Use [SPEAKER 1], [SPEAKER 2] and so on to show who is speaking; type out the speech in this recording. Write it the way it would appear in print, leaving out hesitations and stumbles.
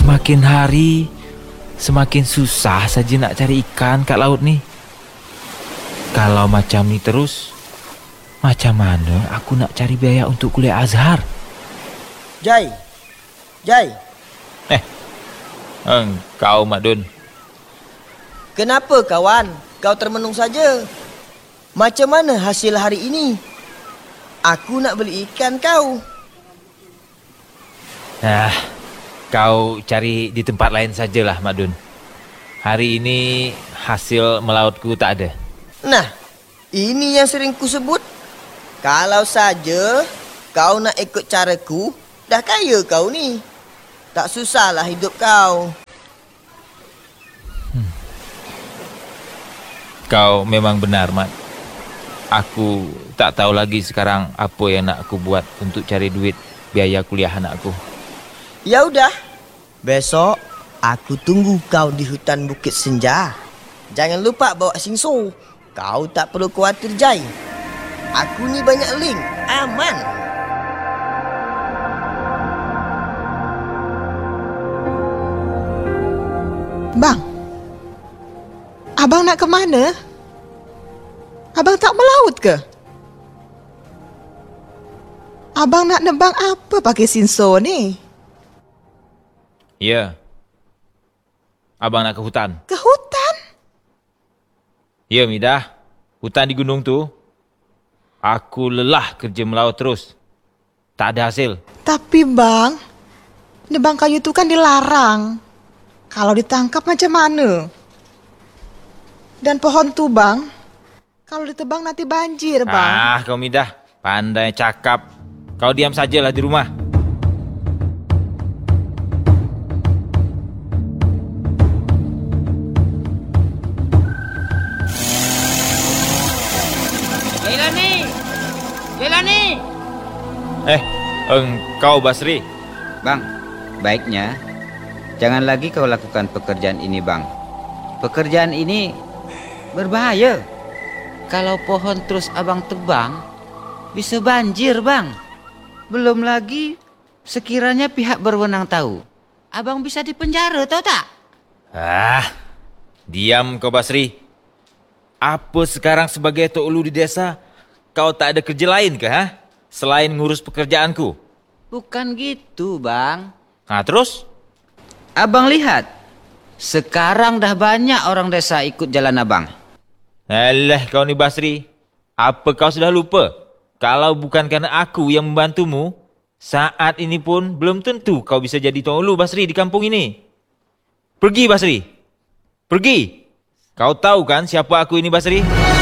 [SPEAKER 1] Semakin hari, semakin susah saja nak cari ikan kat laut ni. Kalau macam ni terus, macam mana aku nak cari biaya untuk kuliah Azhar?
[SPEAKER 2] Jai.
[SPEAKER 1] Engkau, Mak Dun.
[SPEAKER 2] Kenapa kawan? Kau termenung saja. Macam mana hasil hari ini? Aku nak beli ikan kau.
[SPEAKER 1] Kau cari di tempat lain sajalah, Mak Dun. Hari ini hasil melautku tak ada.
[SPEAKER 2] Nah, ini yang sering ku sebut. Kalau saja kau nak ikut caraku, dah kaya kau ni. Tak susahlah hidup kau.
[SPEAKER 1] Kau memang benar, Mat. Aku tak tahu lagi sekarang apa yang nak aku buat untuk cari duit biaya kuliah anakku.
[SPEAKER 2] Ya udah, besok aku tunggu kau di hutan Bukit Senja. Jangan lupa bawa singso. Kau tak perlu khawatir, Jai. Aku ni banyak link, aman.
[SPEAKER 3] Bang, abang nak ke mana? Abang tak melaut ke? Abang nak nebang apa pakai sinso ni?
[SPEAKER 1] Ya. Abang nak ke hutan.
[SPEAKER 3] Ke hutan?
[SPEAKER 1] Ya, Midah. Hutan di gunung tu. Aku lelah kerja melaut terus. Tak ada hasil.
[SPEAKER 3] Tapi bang, nebang kayu tu kan dilarang. Kalau ditangkap macam mana? Dan pohon tu bang, kalau ditebang nanti banjir bang.
[SPEAKER 1] Kau Midah. Pandai cakap. Kau diam sajalah di rumah.
[SPEAKER 4] Leilani!
[SPEAKER 1] Engkau Basri.
[SPEAKER 4] Bang, baiknya jangan lagi kau lakukan pekerjaan ini, Bang. Pekerjaan ini berbahaya. Kalau pohon terus abang tebang, bisa banjir, Bang. Belum lagi sekiranya pihak berwenang tahu, abang bisa dipenjara, tahu tak?
[SPEAKER 1] Diam kau Basri. Apa sekarang sebagai Tok Ulu di desa, kau tak ada kerja lain ke, selain ngurus pekerjaanku?
[SPEAKER 4] Bukan gitu, Bang.
[SPEAKER 1] Terus?
[SPEAKER 4] Abang lihat, sekarang dah banyak orang desa ikut jalan abang.
[SPEAKER 1] Alah kau ni Basri. Apa kau sudah lupa? Kalau bukan kerana aku yang membantumu, saat ini pun belum tentu kau bisa jadi Tok Ulu Basri di kampung ini. Pergi Basri. Pergi. Kau tahu kan siapa aku ini Basri?